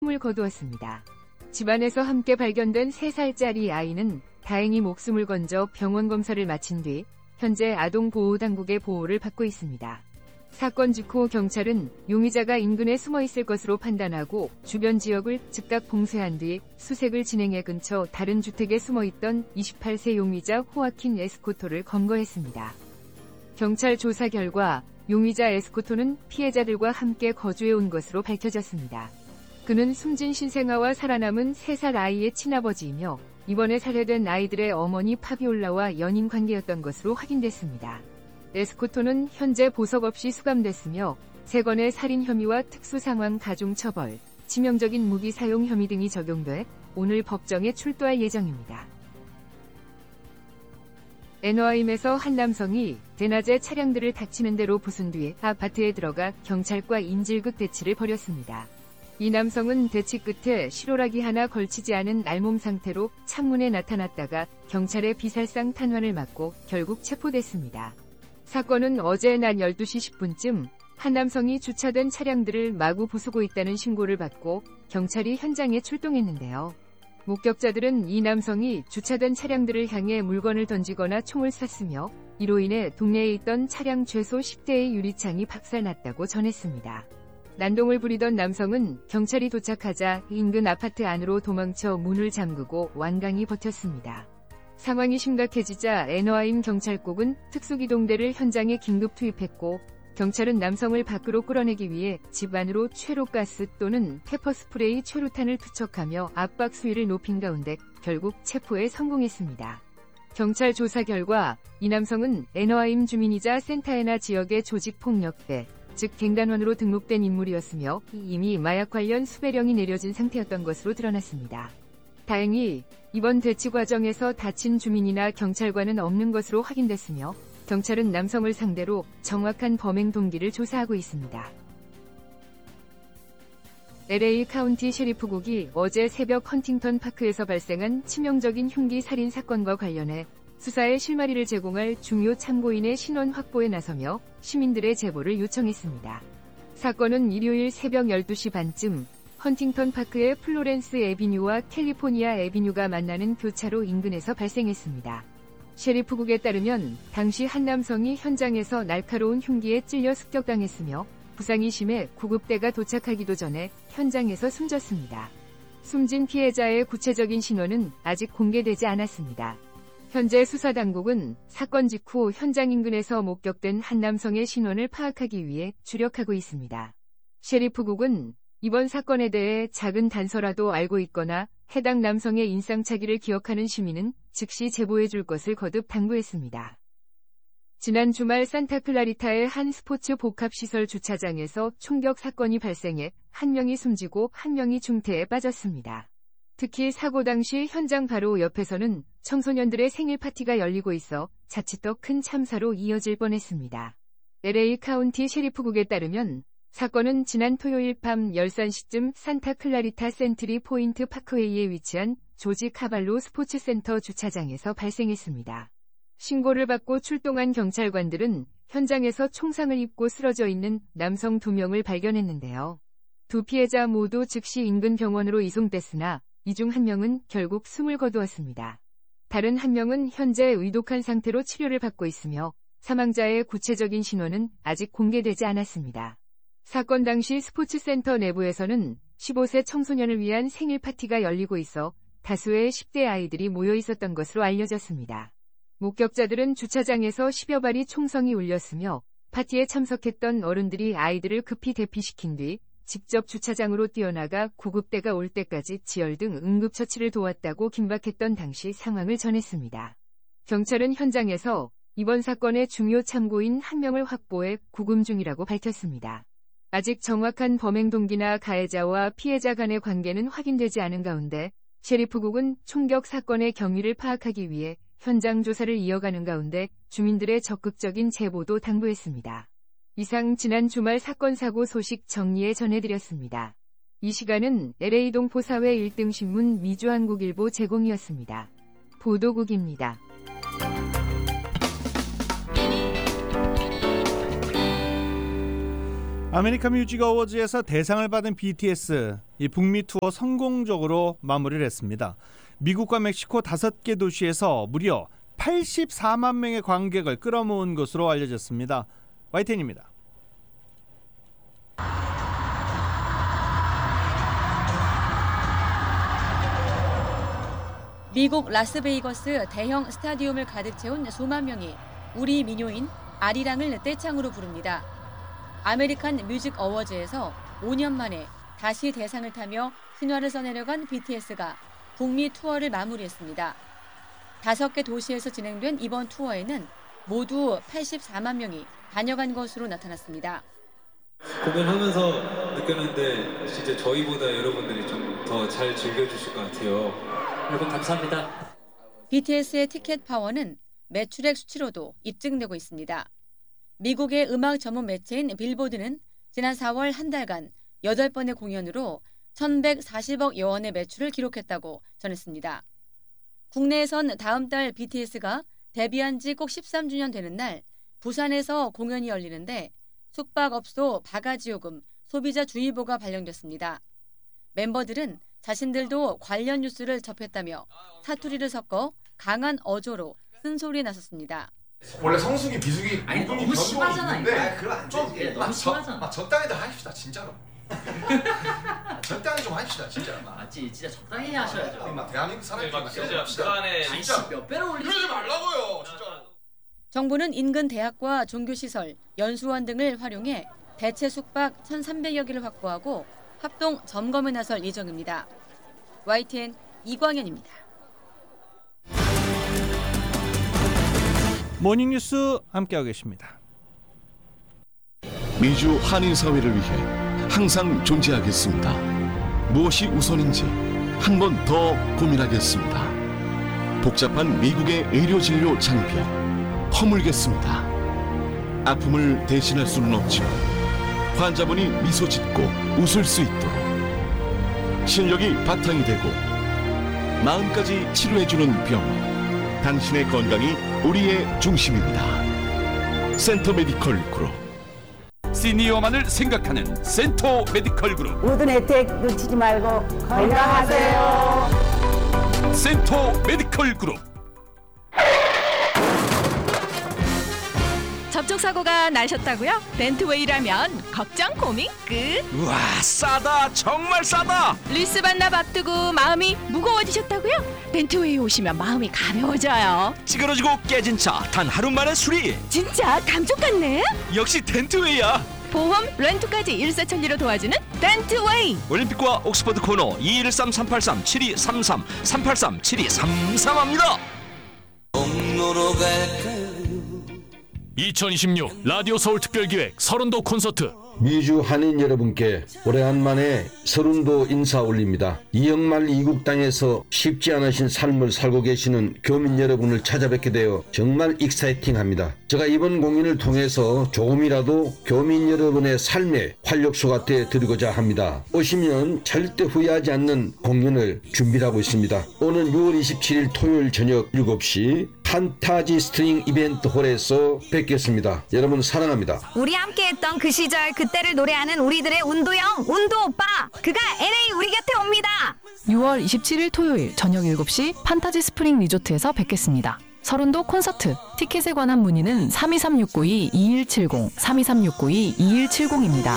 숨을 거두었습니다. 집안에서 함께 발견된 3살짜리 아이는 다행히 목숨을 건져 병원 검사를 마친 뒤 현재 아동보호당국의 보호를 받고 있습니다. 사건 직후 경찰은 용의자가 인근에 숨어 있을 것으로 판단하고 주변 지역을 즉각 봉쇄한 뒤 수색을 진행해 근처 다른 주택에 숨어 있던 28세 용의자 호아킨 에스코토를 검거했습니다. 경찰 조사 결과 용의자 에스코토는 피해자들과 함께 거주해 온 것으로 밝혀졌습니다. 그는 숨진 신생아와 살아남은 3살 아이의 친아버지이며 이번에 살해된 아이들의 어머니 파비올라와 연인 관계였던 것으로 확인됐습니다. 에스코토는 현재 보석 없이 수감됐으며 3건의 살인 혐의와 특수상황 가중처벌, 치명적인 무기 사용 혐의 등이 적용돼 오늘 법정에 출두할 예정입니다. 애너하임에서 한 남성이 대낮에 차량들을 닥치는 대로 부순 뒤 아파트에 들어가 경찰과 인질극 대치를 벌였습니다. 이 남성은 대치 끝에 실오라기 하나 걸치지 않은 알몸 상태로 창문에 나타났다가 경찰의 비살상 탄환을 맞고 결국 체포됐습니다. 사건은 어제 낮 12시 10분쯤 한 남성이 주차된 차량들을 마구 부수고 있다는 신고를 받고 경찰이 현장에 출동했는데요. 목격자들은 이 남성이 주차된 차량들을 향해 물건을 던지거나 총을 쐈으며 이로 인해 동네에 있던 차량 최소 10대의 유리창이 박살났다고 전했습니다. 난동을 부리던 남성은 경찰이 도착하자 인근 아파트 안으로 도망쳐 문을 잠그고 완강히 버텼습니다. 상황이 심각해지자 애너하임 경찰국은 특수기동대를 현장에 긴급 투입했고 경찰은 남성을 밖으로 끌어내기 위해 집 안으로 최루가스 또는 페퍼스프레이 최루탄을 투척하며 압박 수위를 높인 가운데 결국 체포에 성공했습니다. 경찰 조사 결과 이 남성은 애너하임 주민이자 센타에나 지역의 조직폭력배, 즉 갱단원으로 등록된 인물이었으며 이미 마약 관련 수배령이 내려진 상태였던 것으로 드러났습니다. 다행히 이번 대치 과정에서 다친 주민이나 경찰관은 없는 것으로 확인됐으며 경찰은 남성을 상대로 정확한 범행 동기를 조사하고 있습니다. LA 카운티 셰리프국이 어제 새벽 헌팅턴 파크에서 발생한 치명적인 흉기 살인 사건과 관련해 수사에 실마리를 제공할 중요 참고인의 신원 확보에 나서며 시민들의 제보를 요청했습니다. 사건은 일요일 새벽 12시 반쯤 헌팅턴 파크의 플로렌스 애비뉴와 캘리포니아 애비뉴가 만나는 교차로 인근에서 발생했습니다. 셰리프국에 따르면 당시 한 남성이 현장에서 날카로운 흉기에 찔려 습격당했으며 부상이 심해 구급대가 도착하기도 전에 현장에서 숨졌습니다. 숨진 피해자의 구체적인 신원은 아직 공개되지 않았습니다. 현재 수사당국은 사건 직후 현장 인근에서 목격된 한 남성의 신원을 파악하기 위해 주력하고 있습니다. 셰리프국은 이번 사건에 대해 작은 단서라도 알고 있거나 해당 남성의 인상착의를 기억하는 시민은 즉시 제보해줄 것을 거듭 당부했습니다. 지난 주말 산타클라리타의 한 스포츠 복합시설 주차장에서 총격 사건이 발생해 한 명이 숨지고 한 명이 중태에 빠졌습니다. 특히 사고 당시 현장 바로 옆에서는 청소년들의 생일 파티가 열리고 있어 자칫 더 큰 참사로 이어질 뻔했습니다. LA 카운티 셰리프국에 따르면 사건은 지난 토요일 밤 13시쯤 산타클라리타 센트리 포인트 파크웨이에 위치한 조지 카발로 스포츠센터 주차장에서 발생했습니다. 신고를 받고 출동한 경찰관들은 현장에서 총상을 입고 쓰러져 있는 남성 2명을 발견했는데요. 두 피해자 모두 즉시 인근 병원으로 이송됐으나 이 중 한 명은 결국 숨을 거두었습니다. 다른 한 명은 현재 의독한 상태로 치료를 받고 있으며 사망자의 구체적인 신원은 아직 공개되지 않았습니다. 사건 당시 스포츠센터 내부에서는 15세 청소년을 위한 생일 파티가 열리고 있어 다수의 10대 아이들이 모여 있었던 것으로 알려졌습니다. 목격자들은 주차장에서 10여 발이 총성이 울렸으며 파티에 참석했던 어른들이 아이들을 급히 대피시킨 뒤 직접 주차장으로 뛰어나가 구급대가 올 때까지 지열 등 응급처치를 도왔다고 긴박했던 당시 상황을 전했습니다. 경찰은 현장에서 이번 사건의 중요 참고인 한 명을 확보해 구금 중이라고 밝혔습니다. 아직 정확한 범행 동기나 가해자와 피해자 간의 관계는 확인되지 않은 가운데 셰리프국은 총격 사건의 경위를 파악하기 위해 현장 조사를 이어가는 가운데 주민들의 적극적인 제보도 당부했습니다. 이상 지난 주말 사건 사고 소식 정리해 전해드렸습니다. 이 시간은 LA 동포사회 1등 신문 미주한국일보 제공이었습니다. 보도국입니다. 아메리칸 뮤직 어워즈에서 대상을 받은 BTS, 이 북미 투어 성공적으로 마무리를 했습니다. 미국과 멕시코 5개 도시에서 무려 84만 명의 관객을 끌어모은 것으로 알려졌습니다. YTN입니다. 미국 라스베이거스 대형 스타디움을 가득 채운 수만 명이 우리 민요인 아리랑을 떼창으로 부릅니다. 아메리칸 뮤직 어워즈에서 5년 만에 다시 대상을 타며 신화를 써내려간 BTS가 북미 투어를 마무리했습니다. 5개 도시에서 진행된 이번 투어에는 모두 84만 명이 다녀간 것으로 나타났습니다. 공연하면서 느꼈는데 진짜 저희보다 여러분들이 좀 더 잘 즐겨주실 것 같아요. 여러분 감사합니다. BTS의 티켓 파워는 매출액 수치로도 입증되고 있습니다. 미국의 음악 전문 매체인 빌보드는 지난 4월 한 달간 8번의 공연으로 1,140억 원의 매출을 기록했다고 전했습니다. 국내에선 다음 달 BTS가 데뷔한 지 꼭 13주년 되는 날 부산에서 공연이 열리는데 숙박업소 바가지요금 소비자 주의보가 발령됐습니다. 멤버들은 자신들도 관련 뉴스를 접했다며 사투리를 섞어 강한 어조로 쓴소리에 나섰습니다. 원래 성수기 비수기 아니 너무 심하잖아. 그거 안 되지. 너무 심하잖아. 적당히도 하십시다 진짜로. 적당히 좀 하십시다 진짜. 맞지, 진짜 적당히 하셔야죠. 대한민국 사람들이 진짜 북한에 몇 배로 올리지. 이러지 말라고요 진짜. 정부는 인근 대학과 종교시설, 연수원 등을 활용해 대체 숙박 1,300여 개를 확보하고 합동 점검에 나설 예정입니다. YTN 이광현입니다. 모닝뉴스 함께하고 계십니다. 미주 한인 사회를 위해 항상 존재하겠습니다. 무엇이 우선인지 한 번 더 고민하겠습니다. 복잡한 미국의 의료진료 장비 허물겠습니다. 아픔을 대신할 수는 없지만 환자분이 미소 짓고 웃을 수 있도록 실력이 바탕이 되고 마음까지 치료해주는 병원, 당신의 건강이 우리의 중심입니다. 센터 메디컬 그룹. 시니어만을 생각하는 센터 메디컬 그룹. 모든 혜택 놓치지 말고 건강하세요. 센터 메디컬 그룹. 접촉사고가 나셨다고요? 벤트웨이라면 걱정 고민 끝. 우와, 싸다, 정말 싸다. 리스 반납 앞두고 마음이 무거워지셨다고요? 벤트웨이 오시면 마음이 가벼워져요. 찌그러지고 깨진 차 단 하루 만에 수리. 진짜 감쪽 같네. 역시 덴트웨이야. 보험, 렌트까지 일사천리로 도와주는 벤트웨이. 올림픽과 옥스퍼드 코너 2113-383-7233 383-7233합니다. 2026 라디오 서울 특별기획 서른도 콘서트. 미주 한인 여러분께 오래간만에 서른도 인사 올립니다. 이영말 이국 땅에서 쉽지 않으신 삶을 살고 계시는 교민 여러분을 찾아뵙게 되어 정말 익사이팅합니다. 제가 이번 공연을 통해서 조금이라도 교민 여러분의 삶의 활력소가 되어드리고자 합니다. 오시면 절대 후회하지 않는 공연을 준비하고 있습니다. 오는 6월 27일 토요일 저녁 7시 판타지 스트링 이벤트 홀에서 뵙겠습니다. 여러분 사랑합니다. 우리 함께했던 그 시절 그때를 노래하는 우리들의 운도형 운도 오빠, 그가 LA 우리 곁에 옵니다. 6월 27일 토요일 저녁 7시 판타지 스프링 리조트에서 뵙겠습니다. 서른도 콘서트 티켓에 관한 문의는 323-692-2170 323-692-2170입니다.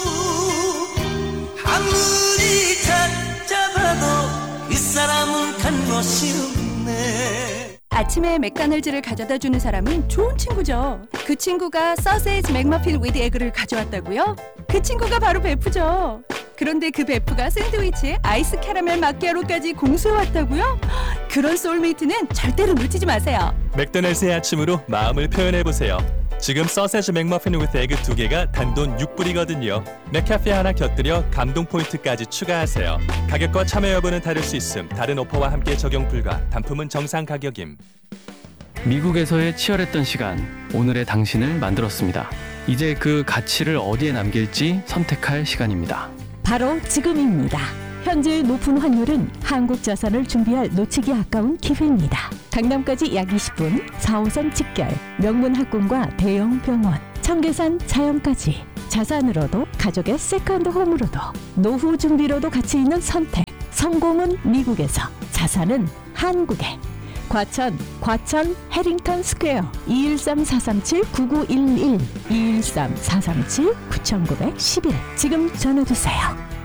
아무리 찾아봐도 이 사람은 간 것이 없네. 아침에 맥도날드를 가져다 주는 사람은 좋은 친구죠. 그 친구가 서세지 맥머핀 위드 에그를 가져왔다고요? 그 친구가 바로 베프죠. 그런데 그 베프가 샌드위치에 아이스 캐러멜 마키아로까지 공수해왔다고요? 그런 소울메이트는 절대로 놓치지 마세요. 맥도날드의 아침으로 마음을 표현해보세요. 지금 서세지 맥머핀 위드 에그 2개가 단돈 6불이거든요. 맥카페 하나 곁들여 감동 포인트까지 추가하세요. 가격과 참여 여부는 다를 수 있음. 다른 오퍼와 함께 적용 불가. 단품은 정상 가격임. 미국에서의 치열했던 시간, 오늘의 당신을 만들었습니다. 이제 그 가치를 어디에 남길지 선택할 시간입니다. 바로 지금입니다. 현재의 높은 환율은 한국 자산을 준비할 놓치기 아까운 기회입니다. 강남까지 약 20분, 4호선 직결, 명문 학군과 대형 병원, 청계산 자연까지 자산으로도 가족의 세컨드 홈으로도 노후 준비로도 가치 있는 선택. 성공은 미국에서, 자산은 한국에. 과천 해링턴 스퀘어 213-437-9911 213-437-9911 지금 전화주세요.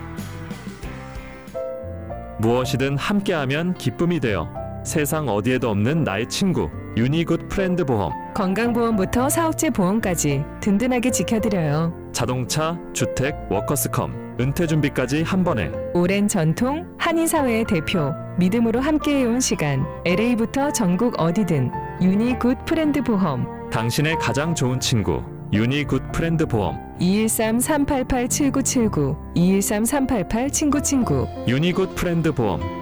무엇이든 함께하면 기쁨이 되어 세상 어디에도 없는 나의 친구 유니굿 프렌드 보험. 건강보험부터 사업체 보험까지 든든하게 지켜드려요. 자동차, 주택, 워커스컴, 은퇴준비까지 한 번에. 오랜 전통, 한인사회의 대표, 믿음으로 함께해온 시간. LA부터 전국 어디든 유니굿 프렌드 보험. 당신의 가장 좋은 친구 유니굿 프렌드 보험. 213-388-7979 213-388-친구친구 유니굿 프렌드 보험.